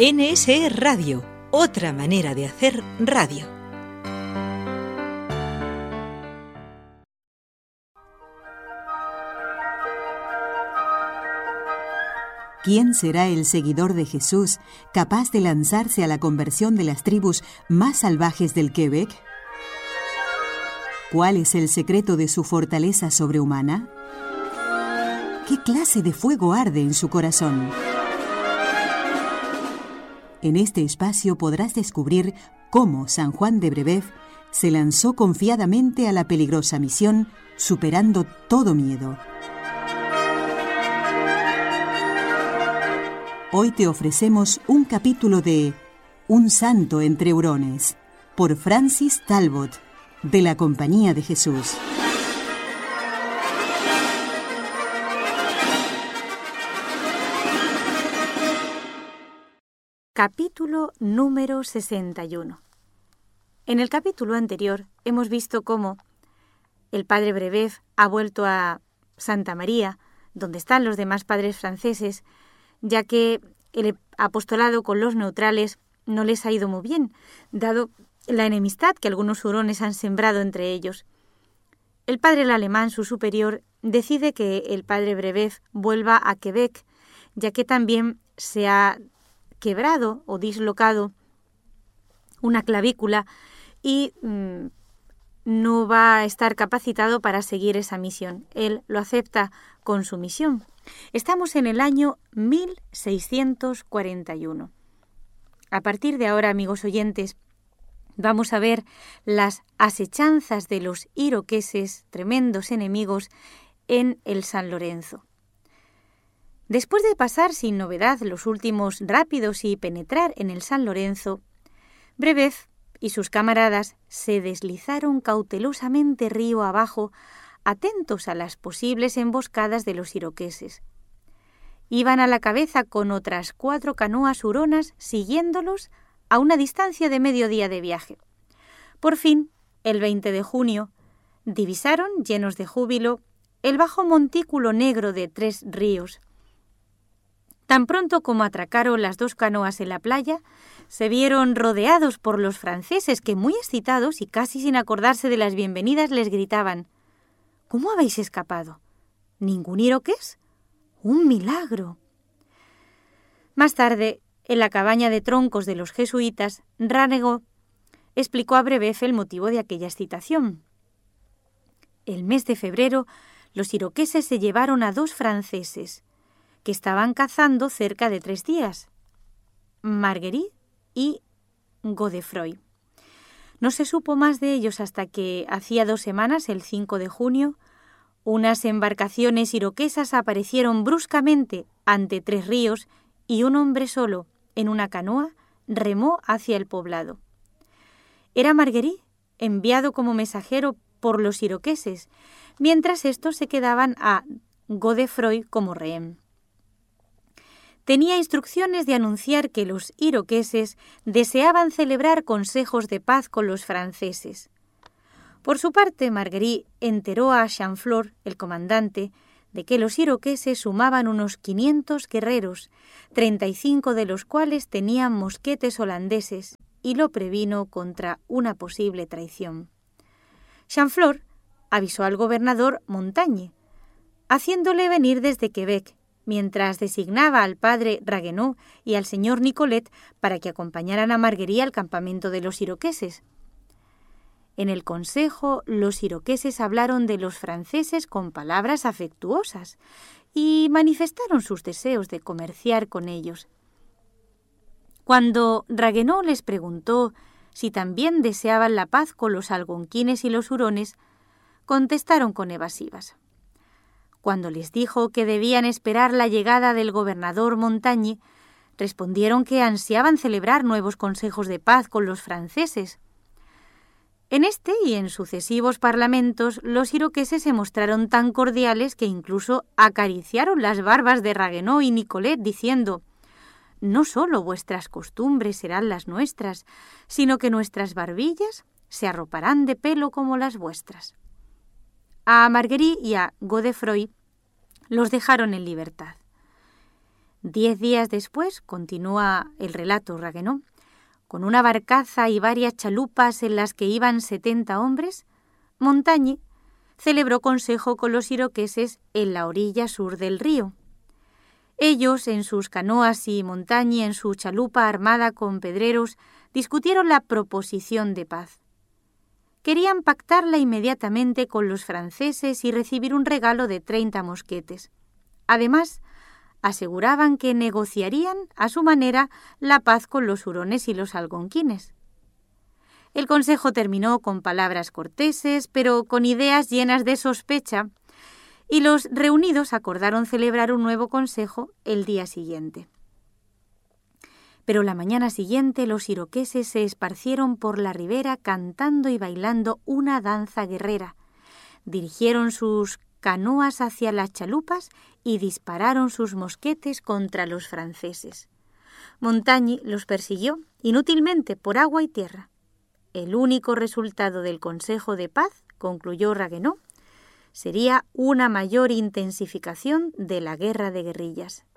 NSE Radio, otra manera de hacer radio. ¿Quién será el seguidor de Jesús capaz de lanzarse a la conversión de las tribus más salvajes del Quebec? ¿Cuál es el secreto de su fortaleza sobrehumana? ¿Qué clase de fuego arde en su corazón? En este espacio podrás descubrir cómo San Juan de Brébeuf se lanzó confiadamente a la peligrosa misión, superando todo miedo. Hoy te ofrecemos un capítulo de Un santo entre hurones, por Francis Talbot, de la Compañía de Jesús. Capítulo número 61. En el capítulo anterior hemos visto cómo el padre Brébeuf ha vuelto a Santa María, donde están los demás padres franceses, ya que el apostolado con los neutrales no les ha ido muy bien, dado la enemistad que algunos hurones han sembrado entre ellos. El padre Lalemant, su superior, decide que el padre Brébeuf vuelva a Quebec, ya que también se ha quebrado o dislocado una clavícula y no va a estar capacitado para seguir esa misión. Él lo acepta con su misión. Estamos en el año 1641. A partir de ahora, amigos oyentes, vamos a ver las asechanzas de los iroqueses, tremendos enemigos, en el San Lorenzo. Después de pasar sin novedad los últimos rápidos y penetrar en el San Lorenzo, Brébeuf y sus camaradas se deslizaron cautelosamente río abajo, atentos a las posibles emboscadas de los iroqueses. Iban a la cabeza con otras 4 canoas huronas siguiéndolos a una distancia de medio día de viaje. Por fin, el 20 de junio, divisaron, llenos de júbilo, el bajo montículo negro de 3 ríos. Tan pronto como atracaron las 2 canoas en la playa, se vieron rodeados por los franceses que, muy excitados y casi sin acordarse de las bienvenidas, les gritaban: «¿Cómo habéis escapado? ¿Ningún iroqués? ¡Un milagro!». Más tarde, en la cabaña de troncos de los jesuitas, Ranegot explicó a Brébeuf el motivo de aquella excitación. El mes de febrero, los iroqueses se llevaron a 2 franceses que estaban cazando cerca de 3 días, Marguerite y Godefroy. No se supo más de ellos hasta que, hacía 2 semanas, el 5 de junio, unas embarcaciones iroquesas aparecieron bruscamente ante 3 ríos y un hombre solo, en una canoa, remó hacia el poblado. Era Marguerite, enviado como mensajero por los iroqueses, mientras estos se quedaban a Godefroy como rehén. Tenía instrucciones de anunciar que los iroqueses deseaban celebrar consejos de paz con los franceses. Por su parte, Marguerite enteró a Chamflor, el comandante, de que los iroqueses sumaban unos 500 guerreros, 35 de los cuales tenían mosquetes holandeses, y lo previno contra una posible traición. Chamflor avisó al gobernador Montagne, haciéndole venir desde Quebec, mientras designaba al padre Ragueneau y al señor Nicolet para que acompañaran a Marguerite al campamento de los iroqueses. En el consejo, los iroqueses hablaron de los franceses con palabras afectuosas y manifestaron sus deseos de comerciar con ellos. Cuando Ragueneau les preguntó si también deseaban la paz con los algonquines y los hurones, contestaron con evasivas. Cuando les dijo que debían esperar la llegada del gobernador Montagne, respondieron que ansiaban celebrar nuevos consejos de paz con los franceses. En este y en sucesivos parlamentos, los iroqueses se mostraron tan cordiales que incluso acariciaron las barbas de Ragueneau y Nicolet, diciendo: «No solo vuestras costumbres serán las nuestras, sino que nuestras barbillas se arroparán de pelo como las vuestras». A Marguerite y a Godefroy los dejaron en libertad. 10 días después, continúa el relato Ragueneau, con una barcaza y varias chalupas en las que iban 70 hombres, Montagny celebró consejo con los iroqueses en la orilla sur del río. Ellos, en sus canoas, y Montagny en su chalupa armada con pedreros, discutieron la proposición de paz. Querían pactarla inmediatamente con los franceses y recibir un regalo de 30 mosquetes. Además, aseguraban que negociarían a su manera la paz con los hurones y los algonquines. El consejo terminó con palabras corteses, pero con ideas llenas de sospecha, y los reunidos acordaron celebrar un nuevo consejo el día siguiente. Pero la mañana siguiente los iroqueses se esparcieron por la ribera cantando y bailando una danza guerrera. Dirigieron sus canoas hacia las chalupas y dispararon sus mosquetes contra los franceses. Montagny los persiguió inútilmente por agua y tierra. El único resultado del Consejo de Paz, concluyó Ragueneau, sería una mayor intensificación de la guerra de guerrillas.